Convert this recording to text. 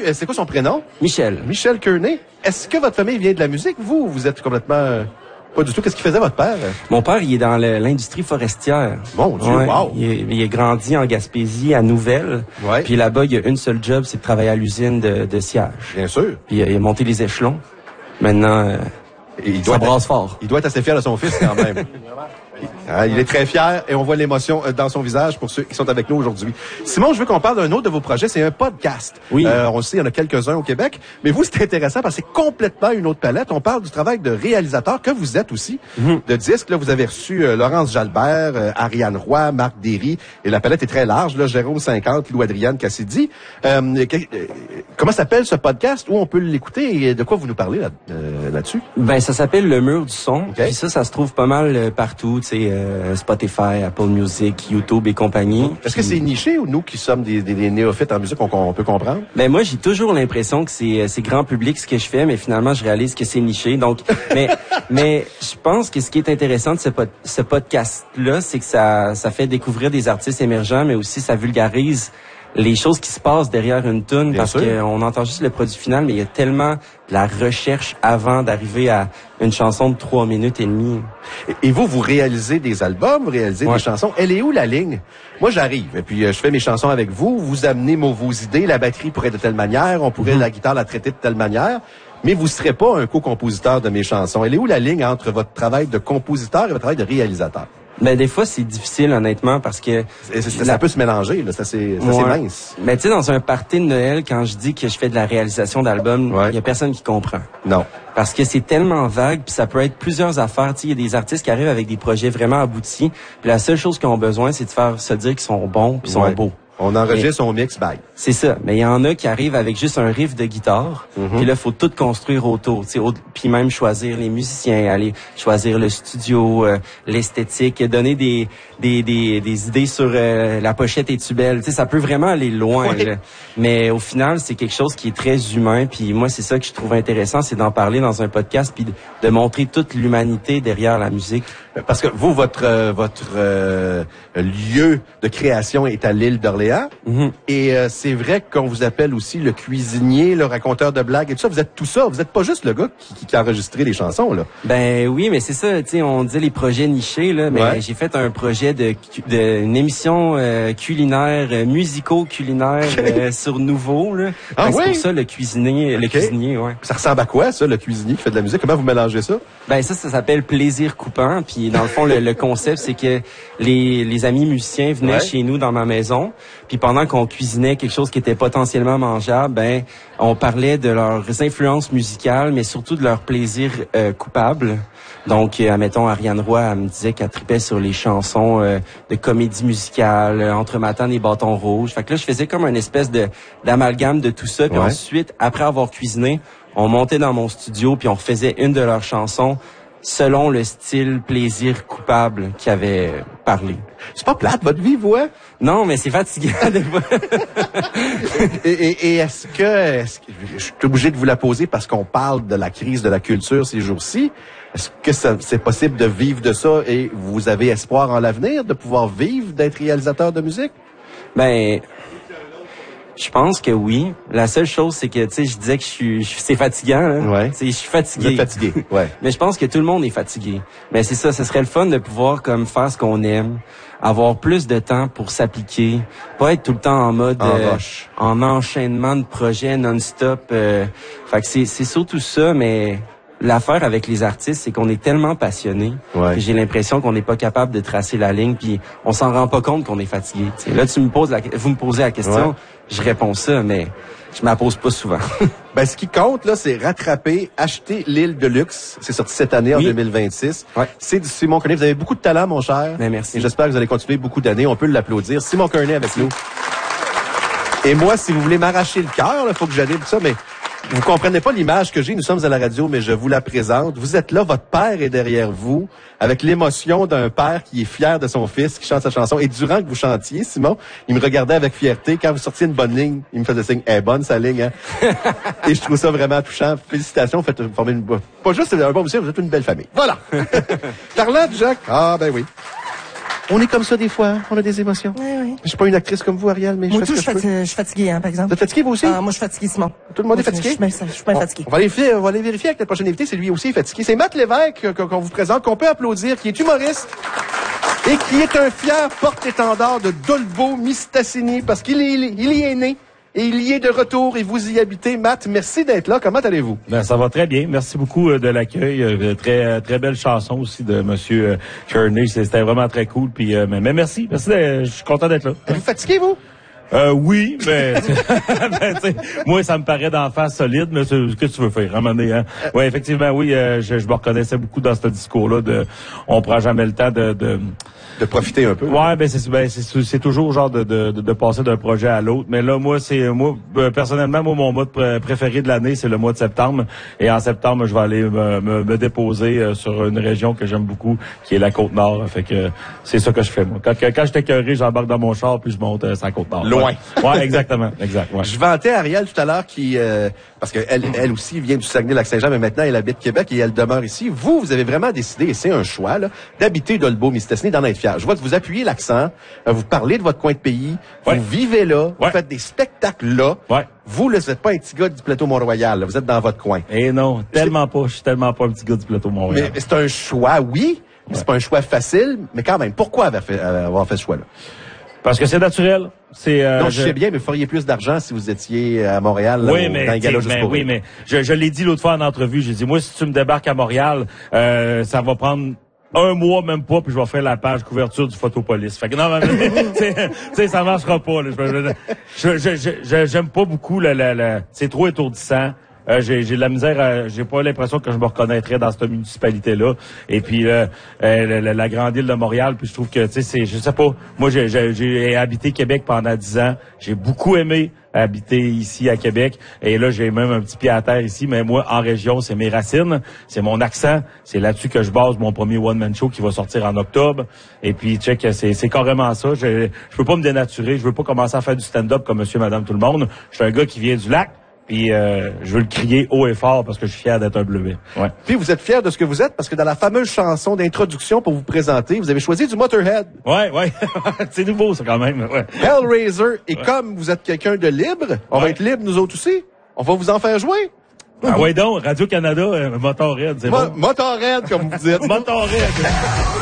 c'est quoi son prénom? Michel. Michel Kearney. Est-ce que votre famille vient de la musique? Vous êtes complètement... Pas du tout. Qu'est-ce qu'il faisait, votre père? Mon père, il est dans l'industrie forestière. Mon Dieu, wow! Il a grandi en Gaspésie, à Nouvelle. Ouais. Puis là-bas, il a une seule job, c'est de travailler à l'usine de sciage. Bien sûr. Puis il a monté les échelons. Maintenant, ça brasse fort. Il doit être assez fier de son fils, quand même. Il est très fier et on voit l'émotion dans son visage pour ceux qui sont avec nous aujourd'hui. Simon, je veux qu'on parle d'un autre de vos projets, c'est un podcast. Oui. On le sait, il y en a quelques-uns au Québec, mais vous, c'est intéressant parce que c'est complètement une autre palette. On parle du travail de réalisateur que vous êtes aussi, de disques. Là, vous avez reçu Laurence Jalbert, Ariane Roy, Marc Derry, et la palette est très large. Là, Jérôme 50, Lou-Adrienne Cassidy. Comment s'appelle ce podcast? Où on peut l'écouter et de quoi vous nous parlez là-dessus? Ben, ça s'appelle Le Mur du Son. Okay. Puis ça se trouve pas mal partout, tu sais, Spotify, Apple Music, YouTube et compagnie. Est-ce que c'est niché ou nous qui sommes des néophytes en musique, on peut comprendre? Ben moi, j'ai toujours l'impression que c'est grand public ce que je fais, mais finalement, je réalise que c'est niché. Donc, mais je pense que ce qui est intéressant de ce podcast-là, c'est que ça fait découvrir des artistes émergents, mais aussi ça vulgarise les choses qui se passent derrière une toune, parce qu'on entend juste le produit final, mais il y a tellement de la recherche avant d'arriver à une chanson de 3 minutes et demie. Et vous réalisez des albums, vous réalisez des chansons. Elle est où la ligne? Moi, j'arrive, et puis je fais mes chansons avec vous, vous amenez vos idées, la batterie pourrait être de telle manière, on pourrait la guitare la traiter de telle manière, mais vous ne serez pas un co-compositeur de mes chansons. Elle est où la ligne entre votre travail de compositeur et votre travail de réalisateur? Ben des fois c'est difficile honnêtement parce que ça peut se mélanger là, c'est mince. Mais tu sais, dans un party de Noël, quand je dis que je fais de la réalisation d'albums, il y a personne qui comprend. Non. Parce que c'est tellement vague, puis ça peut être plusieurs affaires. Tu sais, il y a des artistes qui arrivent avec des projets vraiment aboutis, puis la seule chose qu'ils ont besoin, c'est de faire se dire qu'ils sont bons puis sont beaux. On enregistre son mix, bye. C'est ça. Mais il y en a qui arrivent avec juste un riff de guitare. Puis là, faut tout construire autour. Puis même choisir les musiciens, aller choisir le studio, l'esthétique, donner des idées sur la pochette est-tu belle. Ça peut vraiment aller loin. Là. Mais au final, c'est quelque chose qui est très humain. Puis moi, c'est ça que je trouve intéressant, c'est d'en parler dans un podcast, puis de montrer toute l'humanité derrière la musique. Parce que vous, votre lieu de création est à l'île d'Orléans. Et c'est vrai qu'on vous appelle aussi le cuisinier, le raconteur de blagues et tout ça. Vous êtes tout ça. Vous n'êtes pas juste le gars qui a enregistré les chansons, là. Ben oui, mais c'est ça. Tu sais, on dit les projets nichés, là. Mais j'ai fait un projet une émission culinaire, musico-culinaire sur Nouveau, là. C'est pour ça le cuisinier, Ça ressemble à quoi, ça, le cuisinier qui fait de la musique? Comment vous mélangez ça? Ben ça s'appelle Plaisir coupant. Puis dans le fond, le concept, c'est que les amis musiciens venaient chez nous dans ma maison. Puis pendant qu'on cuisinait quelque chose qui était potentiellement mangeable, ben on parlait de leurs influences musicales, mais surtout de leur plaisir coupable. Donc, admettons, Ariane Roy, elle me disait qu'elle tripait sur les chansons de comédie musicale, Entre Matane et Bâton Rouge. Fait que là, je faisais comme une espèce d'amalgame de tout ça. Puis ensuite, après avoir cuisiné, on montait dans mon studio, puis on refaisait une de leurs chansons selon le style plaisir coupable qu'il avait parlé. C'est pas plate, votre vie, vous, hein? Non, mais c'est fatigant des fois. Et est-ce que je suis obligé de vous la poser parce qu'on parle de la crise de la culture ces jours-ci? Est-ce que c'est possible de vivre de ça et vous avez espoir en l'avenir de pouvoir vivre d'être réalisateur de musique? Ben, je pense que oui. La seule chose, c'est que, tu sais, je disais que c'est fatigant, hein. Tu sais, je suis fatigué. Vous êtes fatigué, Mais je pense que tout le monde est fatigué. Mais c'est ça, ce serait le fun de pouvoir comme faire ce qu'on aime, avoir plus de temps pour s'appliquer, pas être tout le temps en mode en enchaînement de projets non-stop. Fait que c'est surtout ça, mais l'affaire avec les artistes, c'est qu'on est tellement passionnés que j'ai l'impression qu'on n'est pas capable de tracer la ligne, puis on s'en rend pas compte qu'on est fatigué. T'sais. Là, vous me posez la question, je réponds ça, mais je me la pose pas souvent. Ben, ce qui compte, là, c'est rattraper, acheter l'île de luxe. C'est sorti cette année, en 2026. C'est du Simon Kearney. Vous avez beaucoup de talent, mon cher. Ben, merci. Et j'espère que vous allez continuer beaucoup d'années. On peut l'applaudir. Simon Kearney avec nous. Et moi, si vous voulez m'arracher le cœur, il faut que j'anime ça, mais vous comprenez pas l'image que j'ai. Nous sommes à la radio, mais je vous la présente. Vous êtes là, votre père est derrière vous, avec l'émotion d'un père qui est fier de son fils, qui chante sa chanson. Et durant que vous chantiez, Simon, il me regardait avec fierté. Quand vous sortiez une bonne ligne, il me faisait signe, elle est bonne sa ligne, hein. Et je trouve ça vraiment touchant. Félicitations, vous formez pas juste un bon musicien, vous êtes une belle famille. Voilà. Parlant de Jacques. Ah, ben oui. On est comme ça des fois, hein? On a des émotions. Oui. Je suis pas une actrice comme vous, Ariel, mais Moi, je fais ce que je peux. je suis fatiguée, hein, par exemple. Vous êtes fatigué, vous aussi? Ah, moi, je suis fatiguée, Simon. Tout le monde est fatigué? Je suis pas fatiguée. On va aller vérifier avec notre prochain invité, c'est lui aussi fatigué. C'est Matt Lévesque qu'on vous présente, qu'on peut applaudir, qui est humoriste et qui est un fier porte-étendard de Dolbeau-Mistassini parce qu'il y est né. Et il y est de retour et vous y habitez. Matt, merci d'être là. Comment allez-vous? Ben, ça va très bien. Merci beaucoup de l'accueil. Très belle chanson aussi de Monsieur Kearney. C'était vraiment très cool. Puis, mais merci. Merci. Je suis content d'être là. Êtes-vous fatigué, vous? Oui, mais moi, ça me paraît d'en face solide, mais ce que tu veux faire, à un moment donné, hein? Oui, effectivement, oui, je me reconnaissais beaucoup dans ce discours-là de on prend jamais le temps de profiter un peu. Ouais, c'est toujours genre de passer d'un projet à l'autre. Mais là, personnellement, mon mois préféré de l'année, c'est le mois de septembre. Et en septembre, je vais aller me déposer sur une région que j'aime beaucoup, qui est la Côte-Nord. Fait que c'est ça que je fais, moi. Quand j'étais écœuré, j'embarque dans mon char puis je monte sur la Côte-Nord. Loin. Ouais, exactement. Exact. Ouais. Je vantais Ariel tout à l'heure parce que elle aussi vient du Saguenay-Lac-Saint-Jean, mais maintenant elle habite Québec et elle demeure ici. Vous avez vraiment décidé, et c'est un choix, là, d'habiter Dolbeau-Mistassini, d'en être fier. Je vois que vous appuyez l'accent, vous parlez de votre coin de pays, vous vivez là, vous faites des spectacles là. Ouais. Vous, là, vous n'êtes pas un petit gars du plateau Mont-Royal, là, vous êtes dans votre coin. Eh non, tellement pas. Je suis tellement pas un petit gars du plateau Mont-Royal. Mais c'est un choix, oui. C'est pas un choix facile, mais quand même, pourquoi avoir fait ce choix-là? Parce que c'est naturel. Non, je sais bien, mais vous feriez plus d'argent si vous étiez à Montréal, là, dans les galas juste pour oui, mais je l'ai dit l'autre fois en entrevue. J'ai dit, moi, si tu me débarques à Montréal, ça va prendre un mois, même pas, puis je vais faire la page couverture du Photopolis. Fait que non, mais, ça marchera pas, là. J'aime pas beaucoup c'est trop étourdissant. J'ai de la misère, j'ai pas l'impression que je me reconnaîtrais dans cette municipalité-là. Et puis la grande île de Montréal, puis je trouve que je sais pas. Moi, j'ai habité Québec pendant 10 ans. J'ai beaucoup aimé habiter ici à Québec. Et là, j'ai même un petit pied à terre ici. Mais moi, en région, c'est mes racines, c'est mon accent. C'est là-dessus que je base mon premier one-man show qui va sortir en octobre. Et puis, check, c'est carrément ça. Je peux pas me dénaturer. Je veux pas commencer à faire du stand-up comme monsieur, madame, tout le monde. Je suis un gars qui vient du lac. Puis je veux le crier haut et fort parce que je suis fier d'être un bleuet. Ouais. Puis vous êtes fier de ce que vous êtes parce que dans la fameuse chanson d'introduction pour vous présenter, vous avez choisi du Motorhead. Ouais. C'est nouveau ça quand même. Ouais. Hellraiser. Et comme vous êtes quelqu'un de libre, on va être libre nous autres aussi. On va vous en faire jouer. Ah ouais donc, Radio-Canada, Motorhead, c'est bon. Motorhead, comme vous dites. Motorhead.